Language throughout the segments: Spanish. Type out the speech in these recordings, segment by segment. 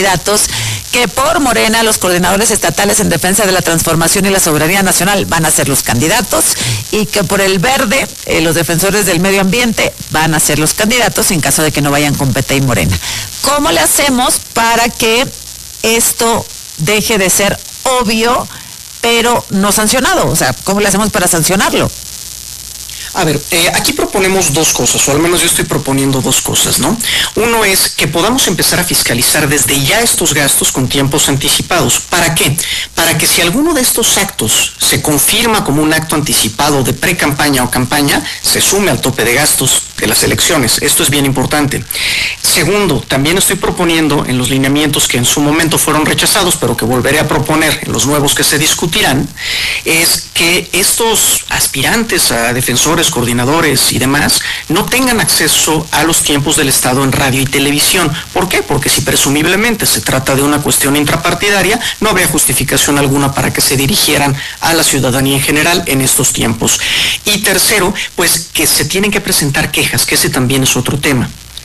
candidatos que por Morena los coordinadores estatales en defensa de la transformación y la soberanía nacional van a ser los candidatos y que por el verde los defensores del medio ambiente van a ser los candidatos en caso de que no vayan con PT y Morena. ¿Cómo le hacemos para que esto deje de ser obvio pero no sancionado? O sea, ¿cómo le hacemos para sancionarlo? A ver, aquí proponemos dos cosas, o al menos yo estoy proponiendo dos cosas, ¿no? Uno es que podamos empezar a fiscalizar desde ya estos gastos con tiempos anticipados. ¿Para qué? Para que si alguno de estos actos se confirma como un acto anticipado de pre-campaña o campaña, se sume al tope de gastos de las elecciones. Esto es bien importante. Segundo, también estoy proponiendo en los lineamientos que en su momento fueron rechazados, pero que volveré a proponer en los nuevos que se discutirán, es que estos aspirantes a defensores, coordinadores y demás no tengan acceso a los tiempos del Estado en radio y televisión. ¿Por qué? Porque si presumiblemente se trata de una cuestión intrapartidaria, no habría justificación alguna para que se dirigieran a la ciudadanía en general en estos tiempos. Y tercero, pues que se tienen que presentar quejas, que ese también es otro tema.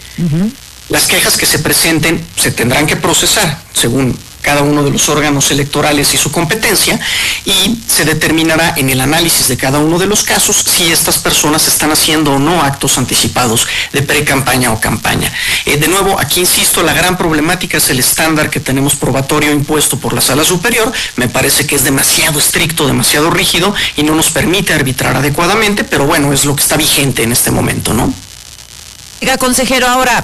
Las quejas que se presenten se tendrán que procesar según cada uno de los órganos electorales y su competencia, y se determinará en el análisis de cada uno de los casos si estas personas están haciendo o no actos anticipados de pre-campaña o campaña. De nuevo, aquí insisto, la gran problemática es el estándar que tenemos probatorio impuesto por la Sala Superior. Me parece que es demasiado estricto, demasiado rígido y no nos permite arbitrar adecuadamente, pero bueno, es lo que está vigente en este momento, ¿no? Oiga, consejero, ahora,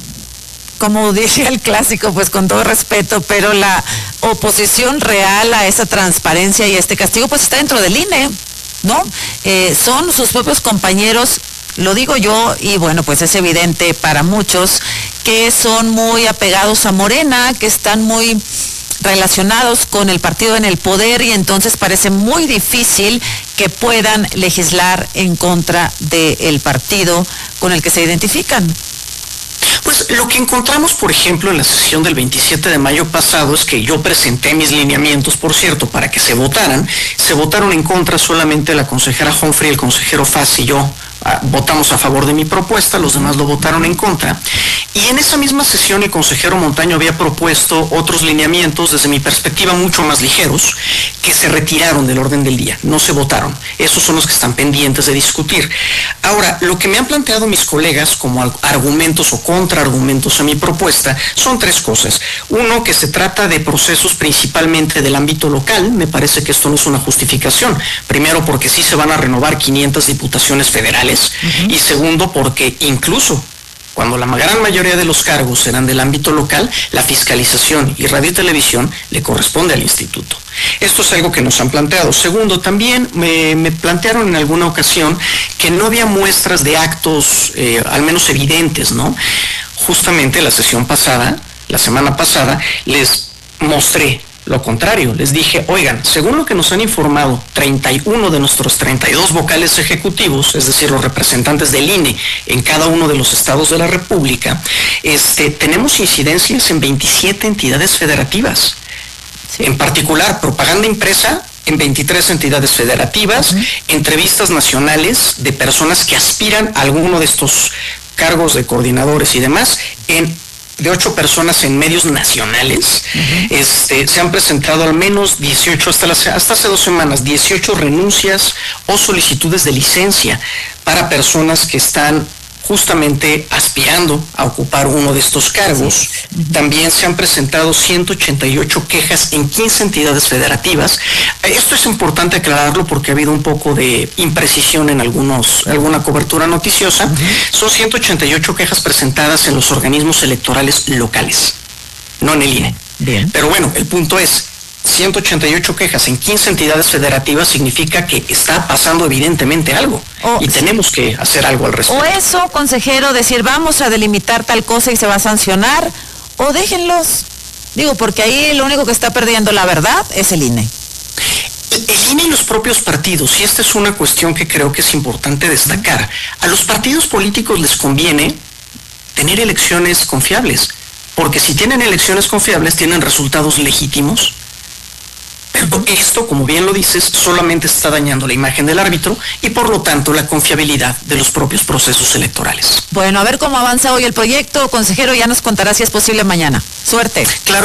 como dice el clásico, pues con todo respeto, pero la oposición real a esa transparencia y a este castigo, pues está dentro del INE, ¿no? Son sus propios compañeros, lo digo yo, y bueno, pues es evidente para muchos que son muy apegados a Morena, que están muy relacionados con el partido en el poder, y entonces parece muy difícil que puedan legislar en contra del partido con el que se identifican. Pues lo que encontramos, por ejemplo, en la sesión del 27 de mayo pasado es que yo presenté mis lineamientos, por cierto, para que se votaran. Se votaron en contra solamente la consejera Humphrey, el consejero Faz y yo. Votamos a favor de mi propuesta, los demás lo votaron en contra. Y en esa misma sesión el consejero Montaño había propuesto otros lineamientos, desde mi perspectiva mucho más ligeros, que se retiraron del orden del día, no se votaron. Esos son los que están pendientes de discutir. Ahora, lo que me han planteado mis colegas como argumentos o contraargumentos a mi propuesta son tres cosas. Uno, que se trata de procesos principalmente del ámbito local. Me parece que esto no es una justificación. Primero, porque sí se van a renovar 500 diputaciones federales. Y segundo, porque incluso cuando la gran mayoría de los cargos serán del ámbito local, la fiscalización y radio y televisión le corresponde al instituto. Esto es algo que nos han planteado. Segundo, también me plantearon en alguna ocasión que no había muestras de actos, al menos evidentes, ¿no? Justamente la sesión pasada, la semana pasada, les mostré lo contrario. Les dije, oigan, según lo que nos han informado 31 de nuestros 32 vocales ejecutivos, es decir, los representantes del INE en cada uno de los estados de la República, tenemos incidencias en 27 entidades federativas. Sí. En particular, propaganda impresa en 23 entidades federativas, entrevistas nacionales de personas que aspiran a alguno de estos cargos de coordinadores y demás, de 8 personas en medios nacionales. Se han presentado al menos 18, hasta hace 2 semanas, 18 renuncias o solicitudes de licencia para personas que están justamente aspirando a ocupar uno de estos cargos. También se han presentado 188 quejas en 15 entidades federativas. Esto es importante aclararlo porque ha habido un poco de imprecisión en alguna cobertura noticiosa. Son 188 quejas presentadas en los organismos electorales locales, no en el INE. Bien. Pero bueno, el punto es, 188 quejas en 15 entidades federativas significa que está pasando evidentemente algo y tenemos que hacer algo al respecto. O eso, consejero, decir vamos a delimitar tal cosa y se va a sancionar, o déjenlos. Digo, porque ahí lo único que está perdiendo la verdad es el INE. El INE y los propios partidos, y esta es una cuestión que creo que es importante destacar, a los partidos políticos les conviene tener elecciones confiables, porque si tienen elecciones confiables tienen resultados legítimos. Pero esto, como bien lo dices, solamente está dañando la imagen del árbitro y por lo tanto la confiabilidad de los propios procesos electorales. Bueno, a ver cómo avanza hoy el proyecto, consejero, ya nos contará si es posible mañana. Suerte. Claro.